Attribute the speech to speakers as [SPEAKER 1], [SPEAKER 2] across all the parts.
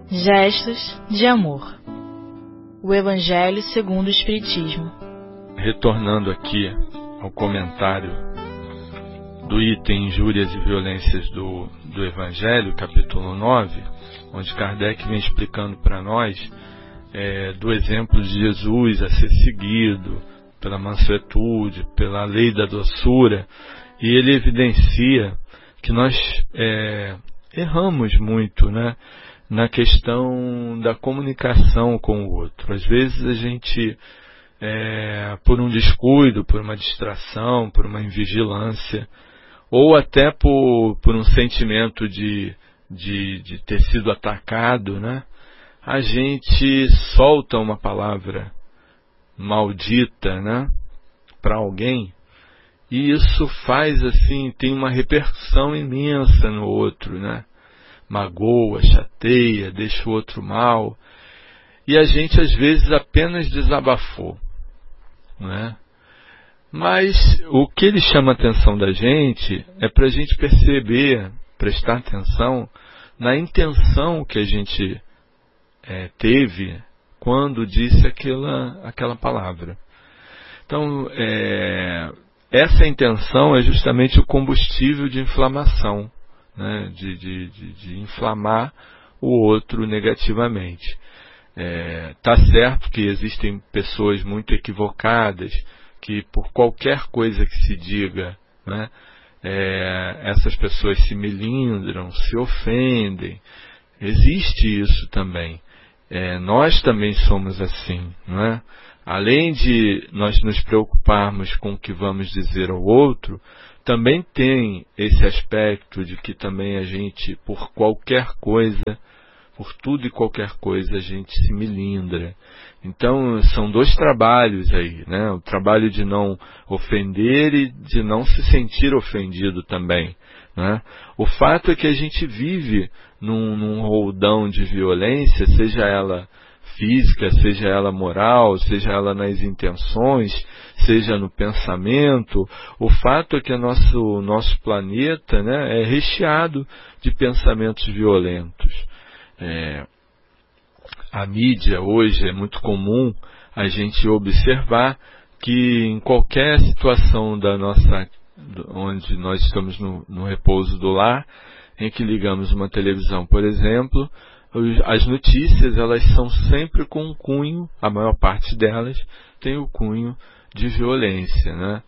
[SPEAKER 1] Gestos de amor. O Evangelho segundo o Espiritismo.
[SPEAKER 2] Retornando aqui ao comentário do item Injúrias e Violências do Evangelho, capítulo 9, onde Kardec vem explicando para nós do exemplo de Jesus a ser seguido, pela mansuetude, pela lei da doçura, e ele evidencia que nós erramos muito, né, na questão da comunicação com o outro. Às vezes a gente, por um descuido, por uma distração, por uma invigilância, ou até por um sentimento de ter sido atacado, né, a gente solta uma palavra maldita, né, para alguém, e isso faz assim, tem uma repercussão imensa no outro, né? Magoa, chateia, deixa o outro mal, e a gente às vezes apenas desabafou, né? Mas o que ele chama a atenção da gente é para a gente perceber, prestar atenção na intenção que a gente teve quando disse aquela palavra. Então, essa intenção é justamente o combustível de inflamação, né, de inflamar o outro negativamente. Tá certo que existem pessoas muito equivocadas, que por qualquer coisa que se diga, né, essas pessoas se melindram, se ofendem. Existe isso também. Nós também somos assim, não é? Além de nós nos preocuparmos com o que vamos dizer ao outro, também tem esse aspecto de que também a gente, por qualquer coisa, por tudo e qualquer coisa, a gente se melindra. Então, são dois trabalhos aí, né? O trabalho de não ofender e de não se sentir ofendido também, né? O fato é que a gente vive num roldão de violência, seja ela física, seja ela moral, seja ela nas intenções, seja no pensamento. O fato é que nosso planeta, né, é recheado de pensamentos violentos. A mídia hoje é muito comum a gente observar que em qualquer situação onde nós estamos no repouso do lar, em que ligamos uma televisão, por exemplo, as notícias, elas são sempre com um cunho, a maior parte delas tem o cunho de violência, né?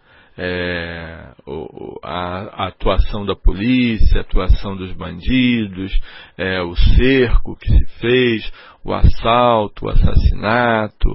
[SPEAKER 2] A atuação da polícia, a atuação dos bandidos, o cerco que se fez, o assalto, o assassinato,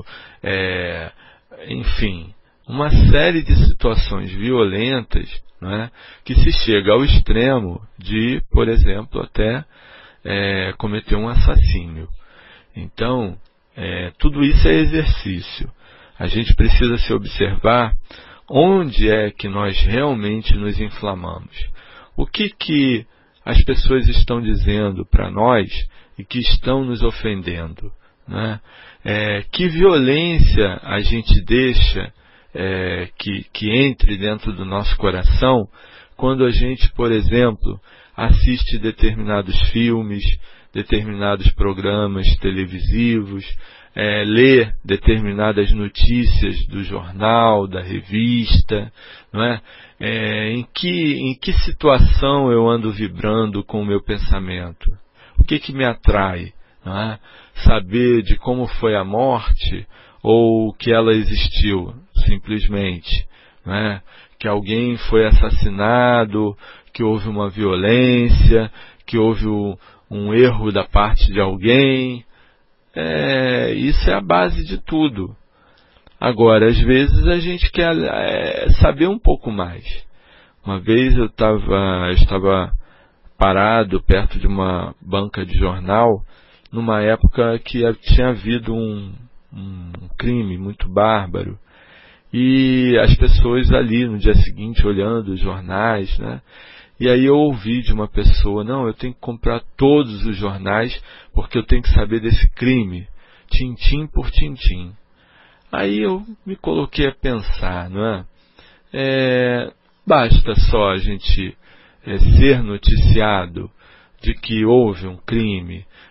[SPEAKER 2] enfim, uma série de situações violentas, né, que se chega ao extremo de, por exemplo, até cometer um assassínio. Então, tudo isso é exercício. A gente precisa se observar onde é que nós realmente nos inflamamos. O que as pessoas estão dizendo para nós e que estão nos ofendendo, né? Que violência a gente deixa que entre dentro do nosso coração quando a gente, por exemplo, assiste determinados filmes, determinados programas televisivos, lê determinadas notícias do jornal, da revista, não é? Em que situação eu ando vibrando com o meu pensamento? O que me atrai? Não é? Saber de como foi a morte ou que ela existiu, simplesmente, não é? Que alguém foi assassinado, que houve uma violência, que houve um erro da parte de alguém. Isso é a base de tudo. Agora, às vezes a gente quer saber um pouco mais. Uma vez eu estava parado perto de uma banca de jornal, numa época que tinha havido um crime muito bárbaro. E as pessoas ali no dia seguinte olhando os jornais, né? E aí eu ouvi de uma pessoa: não, eu tenho que comprar todos os jornais porque eu tenho que saber desse crime, tintim por tintim. Aí eu me coloquei a pensar, não é? Basta só a gente ser noticiado de que houve um crime,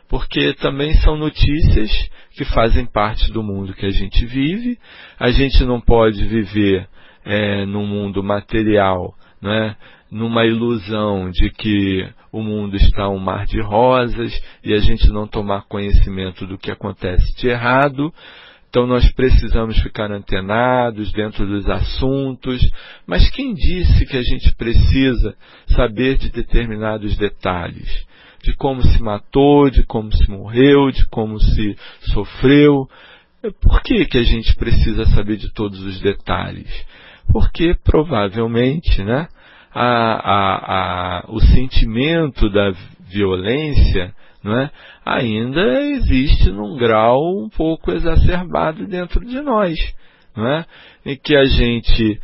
[SPEAKER 2] Porque também são notícias que fazem parte do mundo que a gente vive. A gente não pode viver num mundo material, né, numa ilusão de que o mundo está um mar de rosas e a gente não tomar conhecimento do que acontece de errado. Então nós precisamos ficar antenados dentro dos assuntos, mas quem disse que a gente precisa saber de determinados detalhes? De como se matou, de como se morreu, de como se sofreu. Por que a gente precisa saber de todos os detalhes? Porque provavelmente, né, o sentimento da violência, não é, ainda existe num grau um pouco exacerbado dentro de nós, não é? Em que a gente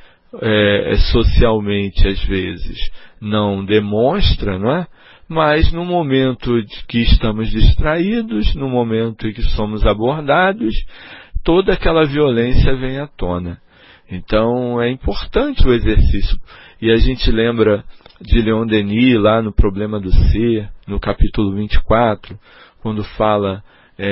[SPEAKER 2] socialmente às vezes não demonstra, não é? Mas no momento de que estamos distraídos, no momento em que somos abordados, toda aquela violência vem à tona. Então é importante o exercício. E a gente lembra de Leon Denis, lá no Problema do Ser, no capítulo 24, quando fala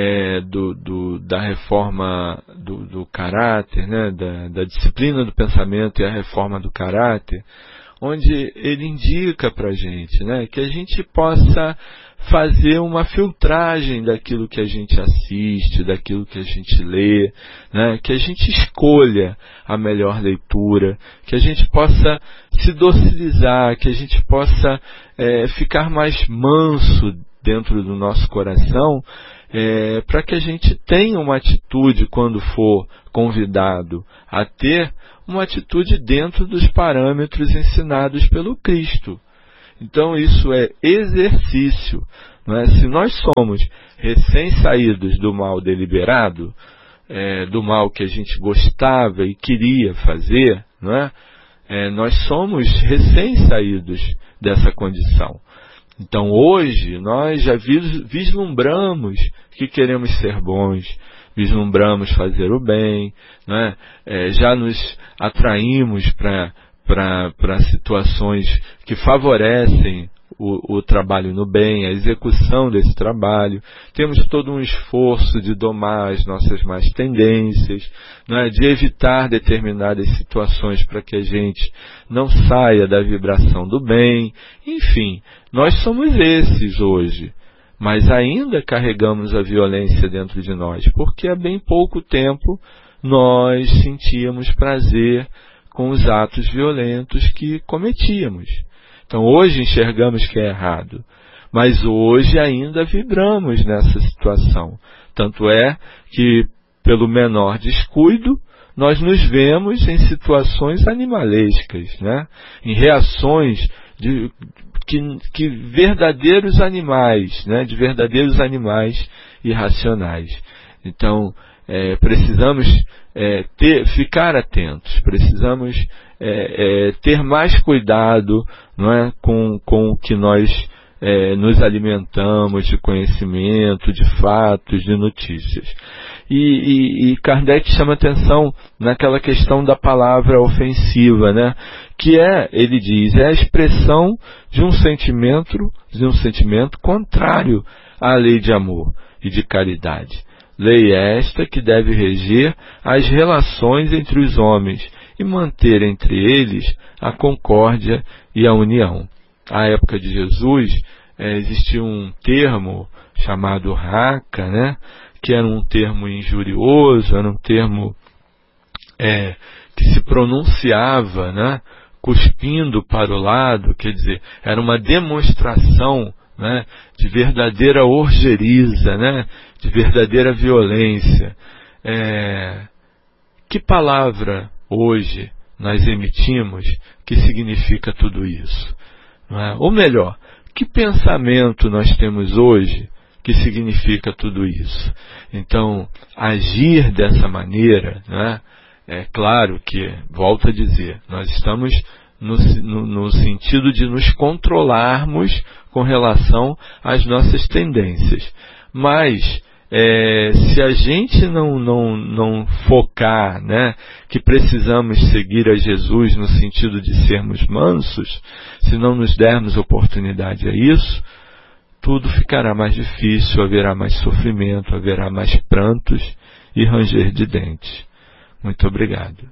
[SPEAKER 2] da reforma do caráter, né, da disciplina do pensamento e a reforma do caráter, onde ele indica para a gente, né, que a gente possa fazer uma filtragem daquilo que a gente assiste, daquilo que a gente lê, né, que a gente escolha a melhor leitura, que a gente possa se docilizar, que a gente possa ficar mais manso dentro do nosso coração, para que a gente tenha uma atitude, quando for convidado a ter, uma atitude dentro dos parâmetros ensinados pelo Cristo. Então isso é exercício, não é? Se nós somos recém-saídos do mal deliberado, do mal que a gente gostava e queria fazer, não é? Nós somos recém-saídos dessa condição. Então hoje nós já vislumbramos que queremos ser bons, vislumbramos fazer o bem, né? Já nos atraímos para situações que favorecem o trabalho no bem, a execução desse trabalho. Temos todo um esforço de domar as nossas más tendências, né? De evitar determinadas situações para que a gente não saia da vibração do bem. Enfim, nós somos esses hoje. Mas ainda carregamos a violência dentro de nós, porque há bem pouco tempo nós sentíamos prazer com os atos violentos que cometíamos. Então hoje enxergamos que é errado, mas hoje ainda vibramos nessa situação. Tanto é que, pelo menor descuido, nós nos vemos em situações animalescas, né? Em reações que verdadeiros animais, né? De verdadeiros animais irracionais. Então, precisamos ficar atentos, precisamos ter mais cuidado, não é, com o que nós nos alimentamos de conhecimento, de fatos, de notícias. E Kardec chama atenção naquela questão da palavra ofensiva, né? Que ele diz, é a expressão de um sentimento contrário à lei de amor e de caridade. Lei esta que deve reger as relações entre os homens e manter entre eles a concórdia e a união. À época de Jesus, existia um termo chamado raca, né? Que era um termo injurioso, era um termo que se pronunciava, né? Cuspindo para o lado, quer dizer, era uma demonstração, né, de verdadeira orgeriza, né, de verdadeira violência. Que palavra hoje nós emitimos que significa tudo isso? Não é? Ou melhor, que pensamento nós temos hoje que significa tudo isso? Então, agir dessa maneira, né, é claro que, volto a dizer, nós estamos no sentido de nos controlarmos com relação às nossas tendências. Mas, se a gente não focar, né, que precisamos seguir a Jesus no sentido de sermos mansos, se não nos dermos oportunidade a isso, tudo ficará mais difícil, haverá mais sofrimento, haverá mais prantos e ranger de dentes. Muito obrigado.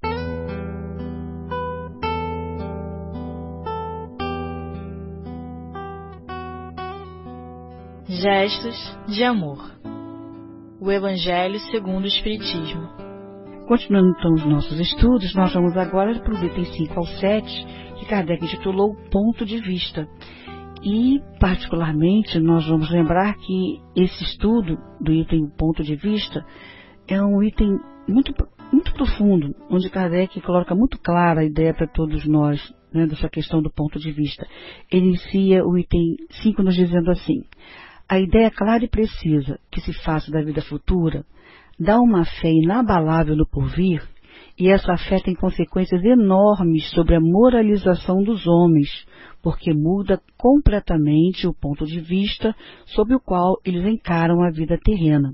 [SPEAKER 1] Gestos de amor. O Evangelho segundo o Espiritismo.
[SPEAKER 3] Continuando então os nossos estudos, nós vamos agora para os itens 5 ao 7, que Kardec intitulou Ponto de Vista. E, particularmente, nós vamos lembrar que esse estudo do item Ponto de Vista é um item muito profundo, onde Kardec coloca muito clara a ideia para todos nós, né, dessa questão do ponto de vista. Ele inicia o item 5 nos dizendo assim: a ideia clara e precisa que se faça da vida futura dá uma fé inabalável no porvir, e essa fé tem consequências enormes sobre a moralização dos homens, porque muda completamente o ponto de vista sob o qual eles encaram a vida terrena.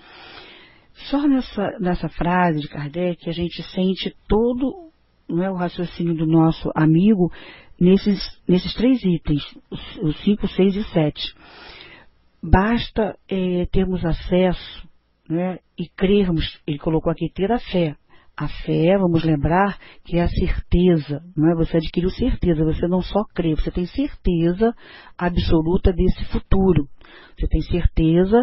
[SPEAKER 3] Só nessa frase de Kardec a gente sente todo, não é, o raciocínio do nosso amigo nesses 3 itens, os 5, 6 e 7. Basta termos acesso, né, e crermos, ele colocou aqui, ter a fé. A fé, vamos lembrar, que é a certeza, não é? Você adquiriu certeza, você não só crê, você tem certeza absoluta desse futuro. Você tem certeza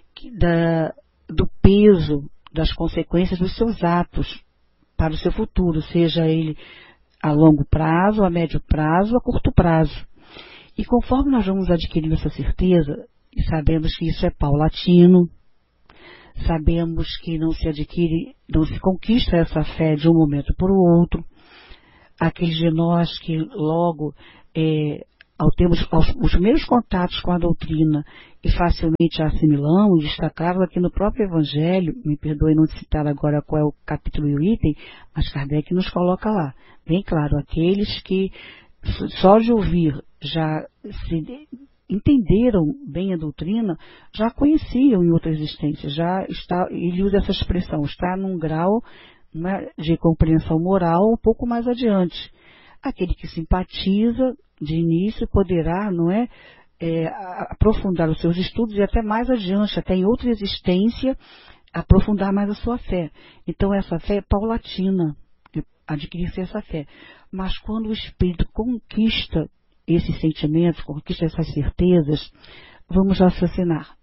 [SPEAKER 3] do peso, das consequências dos seus atos para o seu futuro, seja ele a longo prazo, a médio prazo, a curto prazo. E conforme nós vamos adquirindo essa certeza, e sabemos que isso é paulatino, sabemos que não se conquista essa fé de um momento para o outro. Aqueles de nós que logo, ao termos os primeiros contatos com a doutrina e facilmente a assimilamos, destacado aqui no próprio Evangelho, me perdoe não citar agora qual é o capítulo e o item, mas Kardec nos coloca lá, bem claro, aqueles que só de ouvir já se entenderam bem a doutrina, já conheciam em outra existência, ele usa essa expressão, está num grau, né, de compreensão moral um pouco mais adiante. Aquele que simpatiza de início poderá, não é, aprofundar os seus estudos e até mais adiante, até em outra existência, aprofundar mais a sua fé. Então essa fé é paulatina, adquirir-se essa fé. Mas quando o espírito conquista esses sentimentos, conquista essas certezas, vamos raciocinar.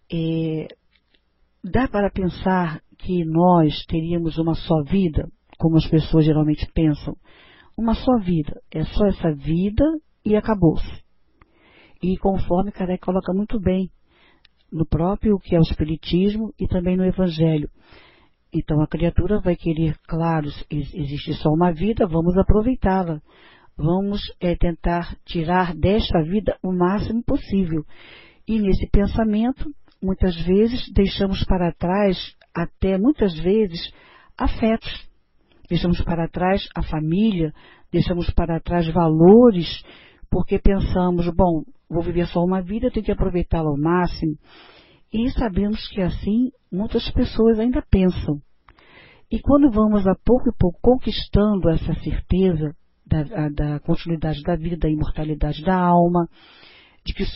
[SPEAKER 3] Dá para pensar que nós teríamos uma só vida, como as pessoas geralmente pensam? Uma só vida, é só essa vida e acabou-se. E conforme Kardec coloca muito bem, no próprio que é o Espiritismo e também no Evangelho. Então a criatura vai querer, claro, existe só uma vida, vamos aproveitá-la. Vamos tentar tirar desta vida o máximo possível. E nesse pensamento, muitas vezes, deixamos para trás, até muitas vezes, afetos. Deixamos para trás a família, deixamos para trás valores, porque pensamos, bom, vou viver só uma vida, eu tenho que aproveitá-la ao máximo. E sabemos que assim muitas pessoas ainda pensam. E quando vamos a pouco e pouco conquistando essa certeza da continuidade da vida, da imortalidade da alma, de que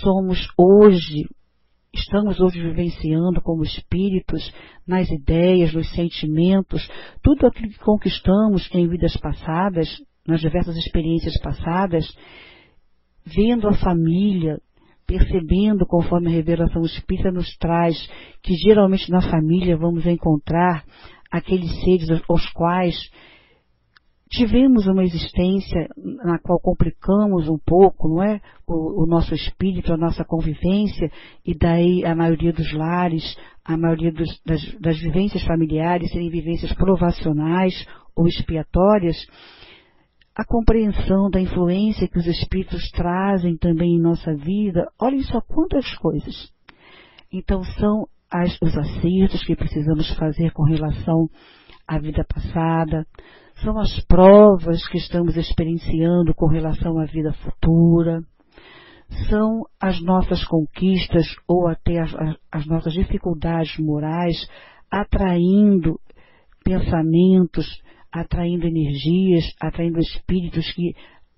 [SPEAKER 3] estamos hoje vivenciando como espíritos, nas ideias, nos sentimentos, tudo aquilo que conquistamos em vidas passadas, nas diversas experiências passadas, vendo a família, percebendo, conforme a revelação espírita nos traz, que geralmente na família vamos encontrar aqueles seres aos quais tivemos uma existência na qual complicamos um pouco, não é? O nosso espírito, a nossa convivência, e daí a maioria dos lares, a maioria das vivências familiares serem vivências provacionais ou expiatórias, a compreensão da influência que os espíritos trazem também em nossa vida, olhem só quantas coisas. Então são os acertos que precisamos fazer com relação à vida passada, são as provas que estamos experienciando com relação à vida futura, são as nossas conquistas ou até as nossas dificuldades morais, atraindo pensamentos, atraindo energias, atraindo espíritos que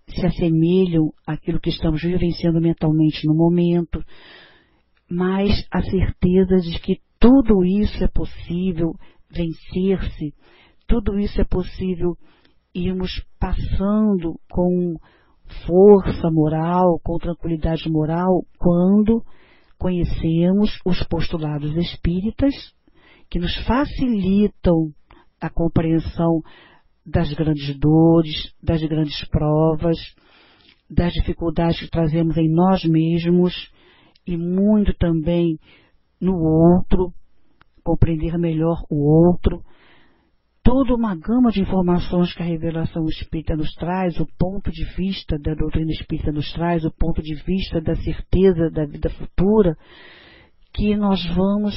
[SPEAKER 3] se assemelham àquilo que estamos vivenciando mentalmente no momento, mas a certeza de que tudo isso é possível vencer-se, tudo isso é possível irmos passando com força moral, com tranquilidade moral, quando conhecemos os postulados espíritas que nos facilitam a compreensão das grandes dores, das grandes provas, das dificuldades que trazemos em nós mesmos e muito também no outro, compreender melhor o outro. Toda uma gama de informações que a revelação espírita nos traz, o ponto de vista da doutrina espírita nos traz, o ponto de vista da certeza da vida futura, que nós vamos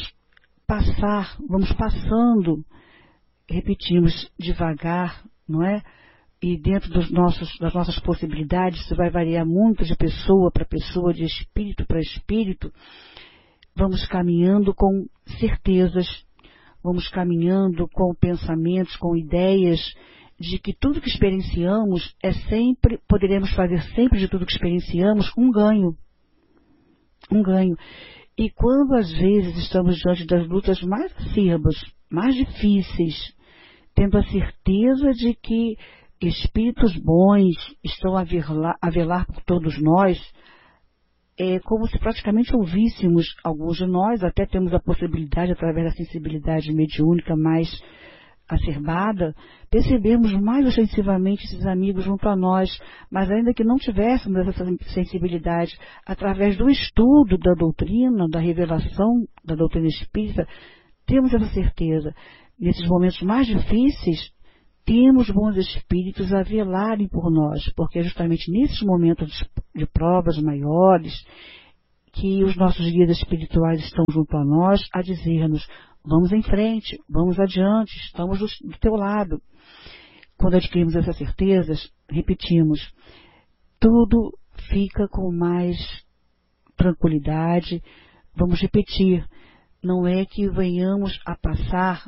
[SPEAKER 3] passando, repetimos, devagar, não é? E dentro das nossas possibilidades, isso vai variar muito de pessoa para pessoa, de espírito para espírito, vamos caminhando com certezas, vamos caminhando com pensamentos, com ideias de que tudo que experienciamos poderemos fazer sempre de tudo que experienciamos um ganho. Um ganho. E quando às vezes estamos diante das lutas mais acerbas, mais difíceis, tendo a certeza de que espíritos bons estão a velar por todos nós, é como se praticamente ouvíssemos alguns de nós, até temos a possibilidade, através da sensibilidade mediúnica mais acerbada, percebemos mais ostensivamente esses amigos junto a nós, mas ainda que não tivéssemos essa sensibilidade, através do estudo da doutrina, da revelação da doutrina espírita, temos essa certeza. Nesses momentos mais difíceis, temos bons espíritos a velarem por nós, porque é justamente nesses momentos de provas maiores que os nossos guias espirituais estão junto a nós a dizer-nos: vamos em frente, vamos adiante, estamos do teu lado. Quando adquirimos essas certezas, repetimos, tudo fica com mais tranquilidade. Vamos repetir, não é que venhamos a passar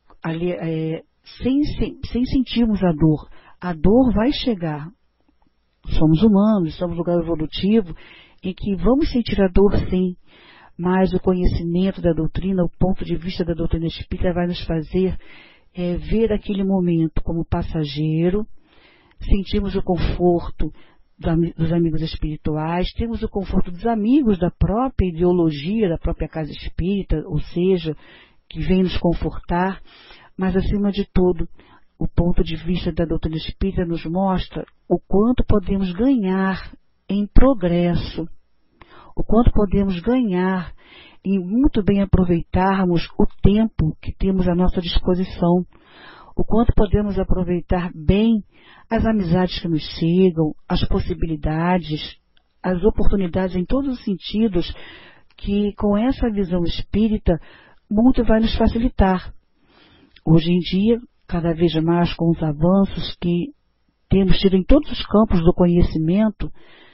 [SPEAKER 3] sem sentirmos a dor vai chegar. Somos humanos, estamos no lugar evolutivo em que vamos sentir a dor sim, mas o conhecimento da doutrina, o ponto de vista da doutrina espírita vai nos fazer ver aquele momento como passageiro, sentimos o conforto dos amigos espirituais, temos o conforto dos amigos da própria ideologia, da própria casa espírita, ou seja, que vem nos confortar, mas acima de tudo, o ponto de vista da doutrina espírita nos mostra o quanto podemos ganhar em progresso, o quanto podemos ganhar em muito bem aproveitarmos o tempo que temos à nossa disposição, o quanto podemos aproveitar bem as amizades que nos chegam, as possibilidades, as oportunidades em todos os sentidos, que com essa visão espírita muito vai nos facilitar. Hoje em dia, cada vez mais com os avanços que temos tido em todos os campos do conhecimento,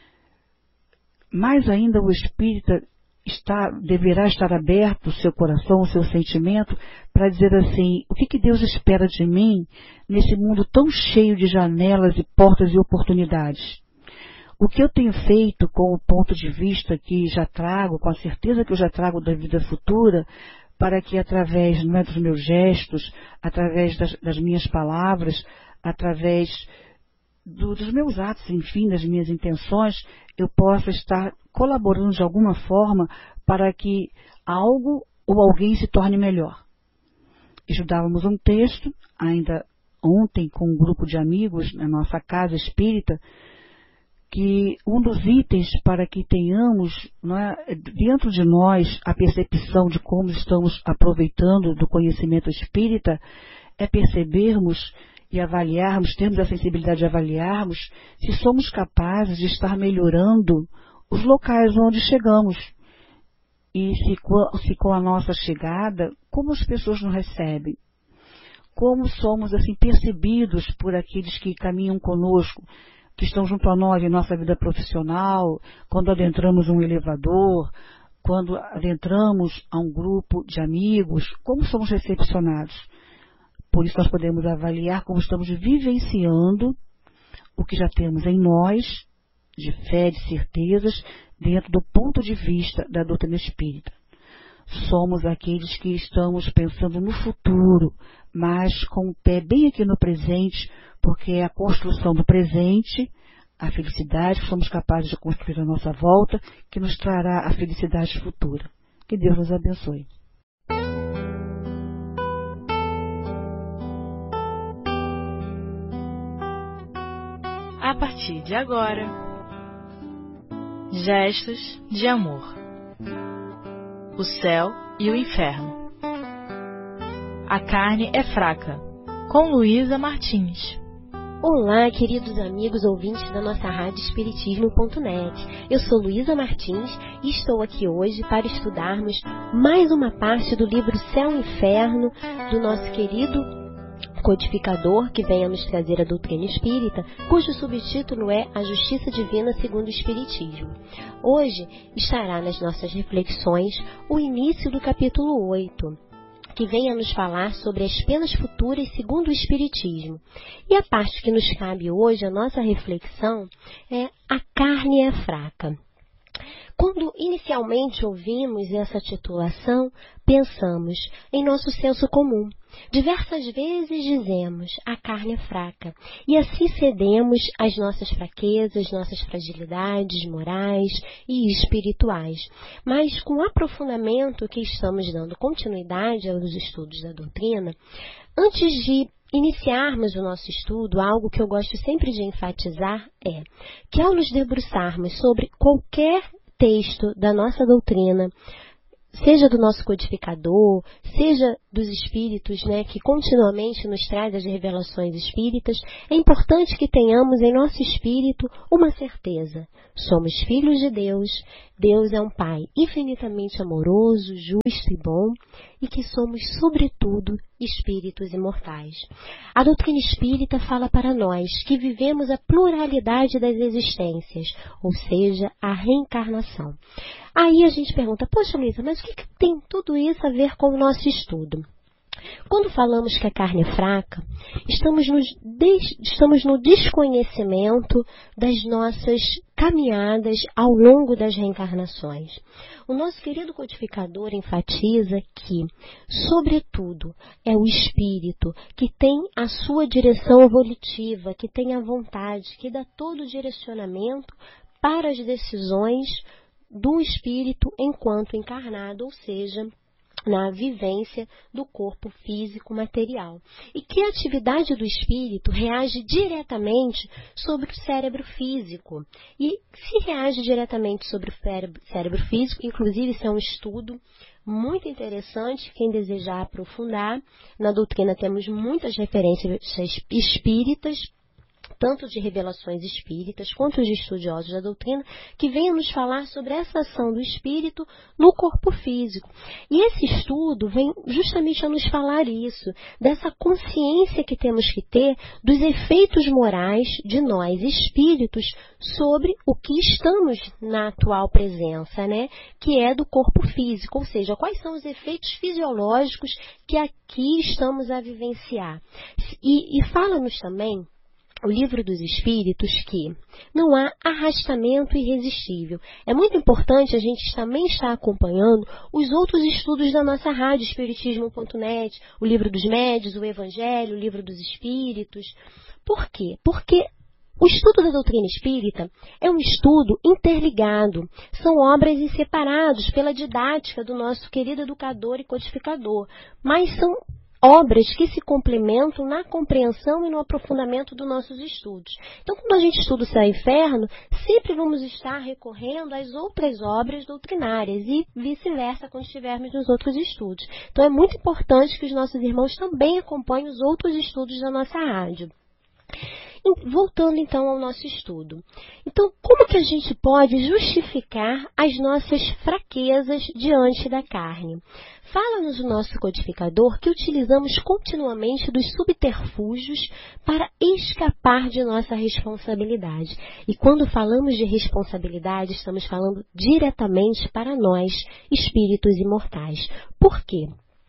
[SPEAKER 3] mais ainda o espírita deverá estar aberto o seu coração, o seu sentimento, para dizer assim: o que Deus espera de mim nesse mundo tão cheio de janelas e portas e oportunidades? O que eu tenho feito com o ponto de vista que já trago, com a certeza que eu já trago da vida futura, para que através dos meus gestos, através das minhas palavras, através dos meus atos, enfim, das minhas intenções, eu possa estar colaborando de alguma forma para que algo ou alguém se torne melhor. Estudávamos um texto, ainda ontem, com um grupo de amigos na nossa casa espírita, que um dos itens para que tenhamos dentro de nós a percepção de como estamos aproveitando do conhecimento espírita é percebermos e avaliarmos, termos a sensibilidade de avaliarmos se somos capazes de estar melhorando os locais onde chegamos. E se com a nossa chegada, como as pessoas nos recebem? Como somos assim percebidos por aqueles que caminham conosco, que estão junto a nós em nossa vida profissional, quando adentramos um elevador, quando adentramos a um grupo de amigos, como somos recepcionados? Por isso nós podemos avaliar como estamos vivenciando o que já temos em nós, de fé, de certezas, dentro do ponto de vista da doutrina espírita. Somos aqueles que estamos pensando no futuro, mas com o pé bem aqui no presente, porque é a construção do presente, a felicidade que somos capazes de construir à nossa volta, que nos trará a felicidade futura. Que Deus nos abençoe.
[SPEAKER 1] A partir de agora, gestos de amor. O céu e o inferno. A carne é fraca, com Luísa Martins.
[SPEAKER 4] Olá, queridos amigos ouvintes da nossa rádio Espiritismo.net. Eu sou Luísa Martins e estou aqui hoje para estudarmos mais uma parte do livro Céu e Inferno do nosso querido codificador que vem a nos trazer a doutrina espírita, cujo subtítulo é A Justiça Divina segundo o Espiritismo. Hoje estará nas nossas reflexões o início do capítulo 8, que vem a nos falar sobre as penas futuras segundo o Espiritismo. E a parte que nos cabe hoje, a nossa reflexão, é a carne é fraca. Quando inicialmente ouvimos essa titulação, pensamos em nosso senso comum. Diversas vezes dizemos, a carne é fraca, e assim cedemos às nossas fraquezas, nossas fragilidades morais e espirituais. Mas com o aprofundamento que estamos dando continuidade aos estudos da doutrina, antes de iniciarmos o nosso estudo, algo que eu gosto sempre de enfatizar é que ao nos debruçarmos sobre qualquer texto da nossa doutrina, seja do nosso codificador, seja dos espíritos, que continuamente nos traz as revelações espíritas, é importante que tenhamos em nosso espírito uma certeza. Somos filhos de Deus, Deus é um Pai infinitamente amoroso, justo e bom, e que somos, sobretudo, espíritos imortais. A doutrina espírita fala para nós que vivemos a pluralidade das existências, ou seja, a reencarnação. Aí a gente pergunta, poxa Luísa, mas o que tem tudo isso a ver com o nosso estudo? Quando falamos que a carne é fraca, estamos no desconhecimento das nossas caminhadas ao longo das reencarnações. O nosso querido codificador enfatiza que, sobretudo, é o espírito que tem a sua direção evolutiva, que tem a vontade, que dá todo o direcionamento para as decisões do espírito enquanto encarnado, ou seja, na vivência do corpo físico material. E que a atividade do espírito reage diretamente sobre o cérebro físico. E se reage diretamente sobre o cérebro físico, inclusive isso é um estudo muito interessante, quem desejar aprofundar, na doutrina temos muitas referências espíritas, tanto de revelações espíritas quanto de estudiosos da doutrina, que venham nos falar sobre essa ação do espírito no corpo físico. E esse estudo vem justamente a nos falar isso, dessa consciência que temos que ter dos efeitos morais de nós, espíritos, sobre o que estamos na atual presença, que é do corpo físico, ou seja, quais são os efeitos fisiológicos que aqui estamos a vivenciar. E fala-nos também o Livro dos Espíritos que não há arrastamento irresistível. É muito importante a gente também estar acompanhando os outros estudos da nossa rádio Espiritismo.net, o Livro dos Médiuns, o Evangelho, o Livro dos Espíritos. Por quê? Porque o estudo da doutrina espírita é um estudo interligado. São obras inseparadas pela didática do nosso querido educador e codificador, mas são obras que se complementam na compreensão e no aprofundamento dos nossos estudos. Então, quando a gente estuda o Céu e Inferno, sempre vamos estar recorrendo às outras obras doutrinárias e vice-versa quando estivermos nos outros estudos. Então, é muito importante que os nossos irmãos também acompanhem os outros estudos da nossa rádio. Voltando então ao nosso estudo. Então, como que a gente pode justificar as nossas fraquezas diante da carne? Fala-nos o nosso codificador que utilizamos continuamente dos subterfúgios para escapar de nossa responsabilidade. E quando falamos de responsabilidade, estamos falando diretamente para nós, espíritos imortais. Por quê?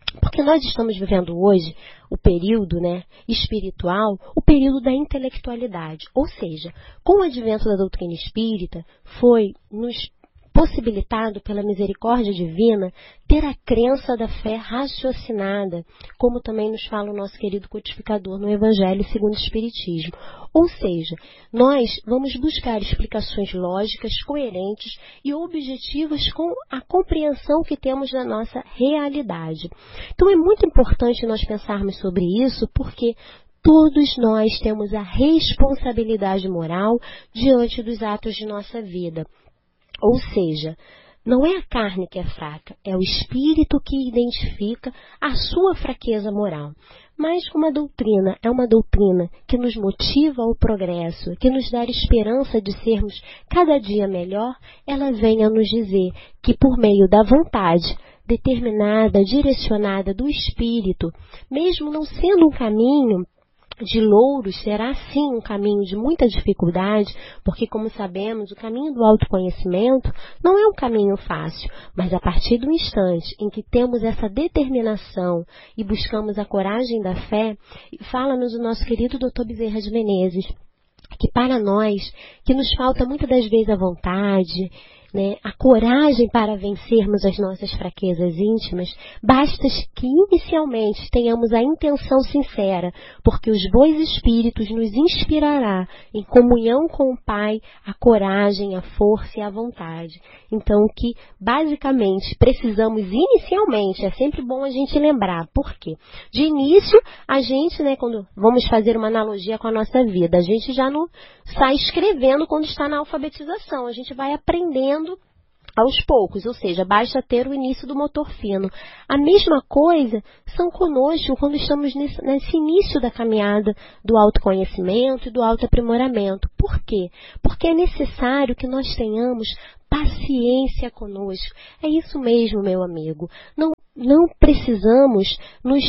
[SPEAKER 4] Porque nós estamos vivendo hoje o período, espiritual, o período da intelectualidade. Ou seja, com o advento da doutrina espírita, foi nos possibilitado pela misericórdia divina ter a crença da fé raciocinada, como também nos fala o nosso querido codificador no Evangelho segundo o Espiritismo. Ou seja, nós vamos buscar explicações lógicas, coerentes e objetivas com a compreensão que temos da nossa realidade. Então é muito importante nós pensarmos sobre isso, porque todos nós temos a responsabilidade moral diante dos atos de nossa vida. Ou seja, não é a carne que é fraca, é o espírito que identifica a sua fraqueza moral. Mas como a doutrina é uma doutrina que nos motiva ao progresso, que nos dá esperança de sermos cada dia melhor, ela vem a nos dizer que por meio da vontade determinada, direcionada do espírito, mesmo não sendo um caminho de louros, será sim um caminho de muita dificuldade, porque como sabemos, o caminho do autoconhecimento não é um caminho fácil, mas a partir do instante em que temos essa determinação e buscamos a coragem da fé, fala-nos o nosso querido Dr. Bezerra de Menezes, que para nós, que nos falta muitas das vezes a vontade, a coragem para vencermos as nossas fraquezas íntimas, basta que inicialmente tenhamos a intenção sincera, porque os bons espíritos nos inspirará em comunhão com o Pai a coragem, a força e a vontade. Então, que basicamente precisamos inicialmente, é sempre bom a gente lembrar, por quê? De início, a gente, quando vamos fazer uma analogia com a nossa vida, a gente já não sai escrevendo quando está na alfabetização, a gente vai aprendendo aos poucos, ou seja, basta ter o início do motor fino. A mesma coisa são conosco quando estamos nesse início da caminhada do autoconhecimento e do autoaprimoramento. Por quê? Porque é necessário que nós tenhamos paciência conosco. É isso mesmo, meu amigo. Não precisamos nos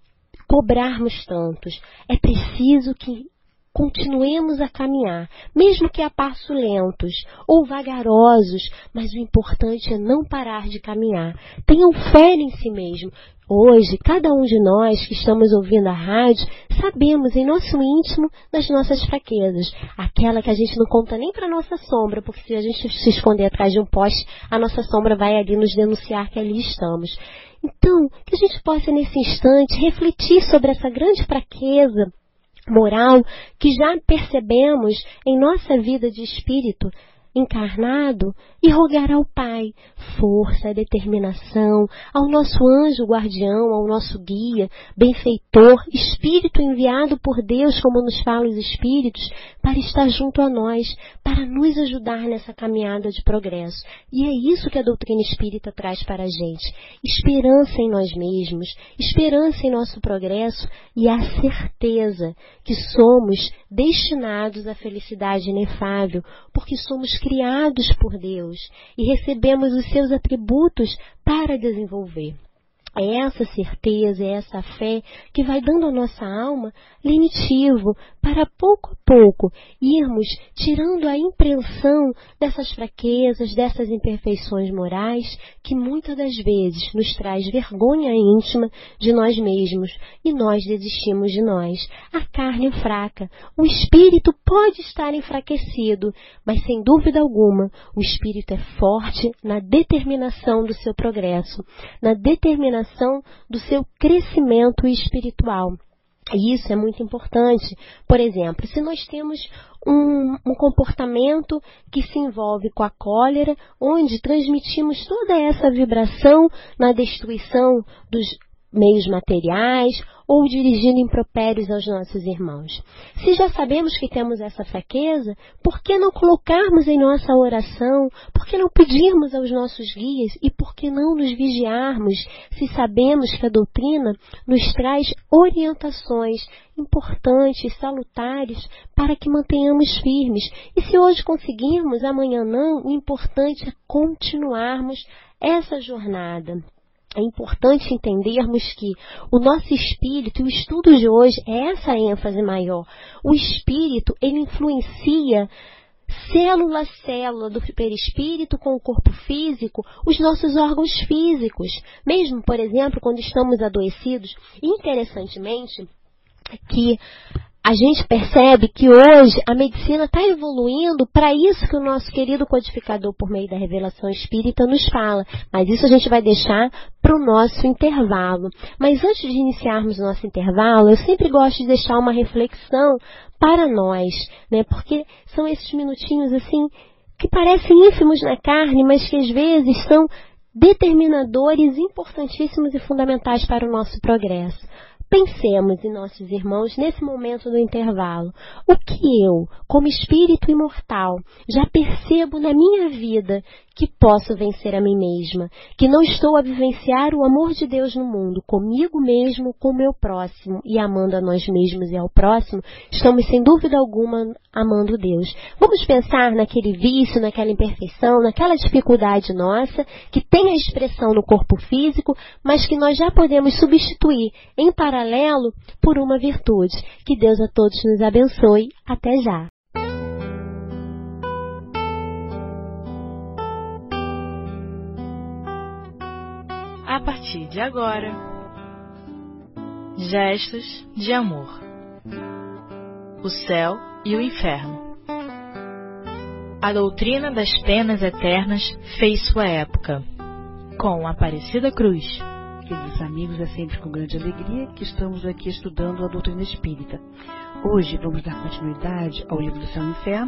[SPEAKER 4] cobrarmos tantos. É preciso que continuemos a caminhar, mesmo que a passos lentos ou vagarosos, mas o importante é não parar de caminhar. Tenham fé em si mesmo. Hoje, cada um de nós que estamos ouvindo a rádio, sabemos em nosso íntimo das nossas fraquezas. Aquela que a gente não conta nem para a nossa sombra, porque se a gente se esconder atrás de um poste, a nossa sombra vai ali nos denunciar que ali estamos. Então, que a gente possa nesse instante refletir sobre essa grande fraqueza moral que já percebemos em nossa vida de espírito encarnado e rogar ao Pai força, determinação, ao nosso anjo guardião, ao nosso guia, benfeitor, espírito enviado por Deus, como nos falam os espíritos, para estar junto a nós, para nos ajudar nessa caminhada de progresso. E é isso que a doutrina espírita traz para a gente. Esperança em nós mesmos, esperança em nosso progresso e a certeza que somos destinados à felicidade inefável, porque somos criados por Deus e recebemos os seus atributos para desenvolver. É essa certeza, é essa fé que vai dando à nossa alma lenitivo para pouco a pouco irmos tirando a impressão dessas fraquezas, dessas imperfeições morais que muitas das vezes nos traz vergonha íntima de nós mesmos e nós desistimos de nós. A carne é fraca, o espírito pode estar enfraquecido, mas sem dúvida alguma o espírito é forte na determinação do seu progresso, na determinação do seu crescimento espiritual. E isso é muito importante. Por exemplo, se nós temos um comportamento que se envolve com a cólera, onde transmitimos toda essa vibração na destruição dos meios materiais ou dirigindo impropérios aos nossos irmãos. Se já sabemos que temos essa fraqueza, por que não colocarmos em nossa oração? Por que não pedirmos aos nossos guias? E por que não nos vigiarmos, se sabemos que a doutrina nos traz orientações importantes, salutares, para que mantenhamos firmes? E se hoje conseguirmos, amanhã não, o importante é continuarmos essa jornada. É importante entendermos que o nosso espírito, e o estudo de hoje é essa ênfase maior. O espírito, ele influencia célula a célula do perispírito com o corpo físico, os nossos órgãos físicos. Mesmo, por exemplo, quando estamos adoecidos, interessantemente, que a gente percebe que hoje a medicina está evoluindo para isso que o nosso querido codificador, por meio da revelação espírita, nos fala. Mas isso a gente vai deixar para o nosso intervalo. Mas antes de iniciarmos o nosso intervalo, eu sempre gosto de deixar uma reflexão para nós, né? Porque são esses minutinhos assim que parecem ínfimos na carne, mas que às vezes são determinadores, importantíssimos e fundamentais para o nosso progresso. Pensemos em nossos irmãos nesse momento do intervalo. O que eu, como espírito imortal, já percebo na minha vida que posso vencer a mim mesma, que não estou a vivenciar o amor de Deus no mundo, comigo mesmo, com o meu próximo, e amando a nós mesmos e ao próximo, estamos sem dúvida alguma amando Deus. Vamos pensar naquele vício, naquela imperfeição, naquela dificuldade nossa, que tem a expressão no corpo físico, mas que nós já podemos substituir em paralelo por uma virtude. Que Deus a todos nos abençoe. Até já!
[SPEAKER 1] A partir de agora, gestos de amor. O céu e o inferno. A doutrina das penas eternas fez sua época. Com Aparecida Cruz.
[SPEAKER 3] Queridos amigos, é sempre com grande alegria que estamos aqui estudando a doutrina espírita. Hoje vamos dar continuidade ao livro do Céu e Inferno.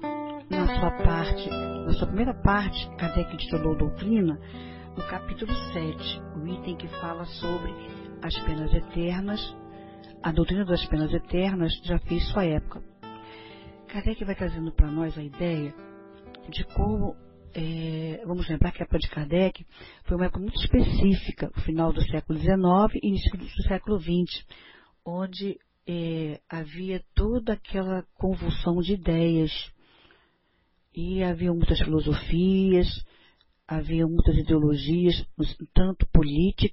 [SPEAKER 3] Na sua primeira parte, Kardec titulou Doutrina, no capítulo 7, o item que fala sobre as penas eternas. A doutrina das penas eternas já fez sua época. Kardec vai trazendo para nós a ideia de como, vamos lembrar que a época de Kardec foi uma época muito específica, o final do século XIX e início do século XX, onde havia toda aquela convulsão de ideias, e havia muitas filosofias, havia muitas ideologias, tanto políticas